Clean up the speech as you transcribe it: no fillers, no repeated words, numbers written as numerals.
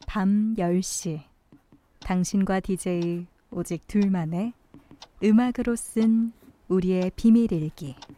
밤 10시 당신과 DJ 오직 둘만의 음악으로 쓴 우리의 비밀일기.